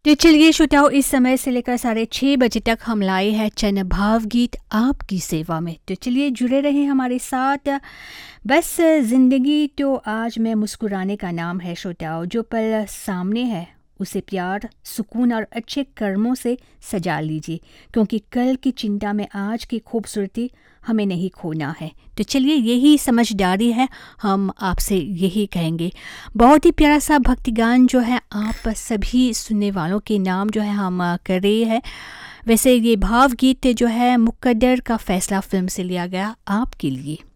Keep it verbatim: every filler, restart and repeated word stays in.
तो चलिए श्रोताओ, इस समय से लेकर साढ़े छः बजे तक हम लाए हैं चंद भावगीत आपकी सेवा में। तो चलिए जुड़े रहें हमारे साथ। बस ज़िंदगी तो आज मैं मुस्कुराने का नाम है श्रोताओ। जो पल सामने है उसे प्यार, सुकून और अच्छे कर्मों से सजा लीजिए, क्योंकि कल की चिंता में आज की खूबसूरती हमें नहीं खोना है। तो चलिए, यही समझदारी है, हम आपसे यही कहेंगे। बहुत ही प्यारा सा भक्ति गान जो है आप सभी सुनने वालों के नाम जो है हम कर रहे हैं। वैसे ये भावगीत जो है मुकद्दर का फैसला फिल्म से लिया गया आपके लिए।